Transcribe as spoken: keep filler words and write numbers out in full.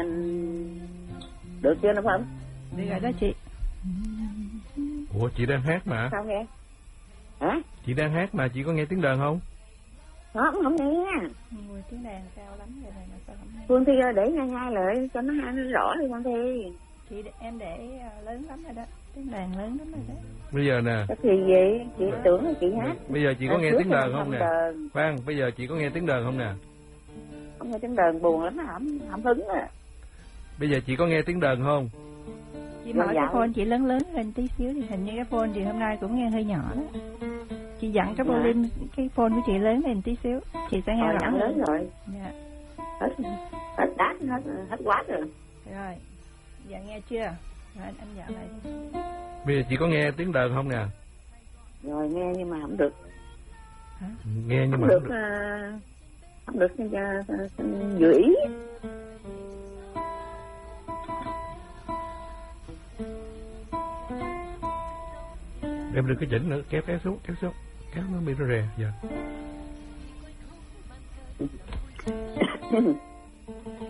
được chưa nó Phấn? Đi rồi đó chị. Ủa chị đang hát mà. Sao nghe? Hả? Chị đang hát mà, chị có nghe tiếng đờn không? Không, không nghe. Ui, tiếng đàn cao lắm rồi này mà sao không nghe? Phương Thi ơi, để ngay ngay lại cho nó hay nó rõ đi Phương Thi. Chị em để lớn lắm rồi đó, tiếng đàn lớn lắm rồi đó. Bây giờ nè. Cái gì vậy? Chị tưởng là chị hát. Bây giờ chị có à, nghe tiếng đờn không nè? Đờn. Khoan, bây giờ chị có nghe tiếng đờn không nè? Không nghe tiếng đờn buồn lắm, không không hứng à. Bây giờ chị có nghe tiếng đờn không? Chị mở cái phone chị lớn lớn lên tí xíu thì hình như cái phone chị hôm nay cũng nghe hơi nhỏ đó. Chị dặn cái volume cái phone của chị lớn lên tí xíu, chị sẽ nghe rõ lớn rồi. Dạ. Hết hết đát hết hết quá rồi. Rồi. Dạ nghe chưa? Rồi anh, anh dặn lại đi. Bây giờ chị có nghe tiếng đờn không nè? Rồi nghe nhưng mà không được. Hả? Nghe nhưng không mà được, không được. Uh, không được uh, dự ý. Em đừng có chỉnh nữa, kéo kéo xuống, kéo xuống, kéo nó bị nó rè. Dạ.